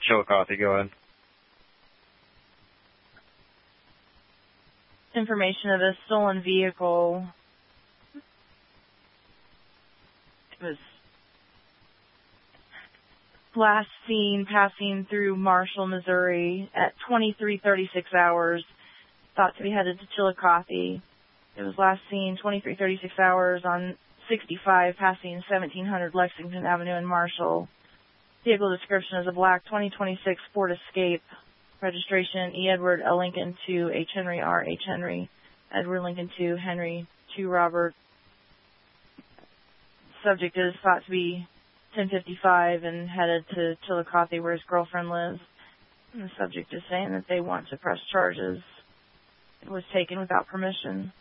Chillicothe, go ahead. Information of a stolen vehicle. It was last seen passing through Marshall, Missouri at 23:36 hours, thought to be headed to Chillicothe. It was last seen 23:36 hours on 65 passing 1700 Lexington Avenue in Marshall. Vehicle description is a black 2026 Ford Escape. Registration E. Edward L. Lincoln to H. Henry R. H. Henry. Edward Lincoln to Henry to Robert. Subject is thought to be 1055 and headed to Chillicothe where his girlfriend lives. And the subject is saying that they want to press charges. It was taken without permission.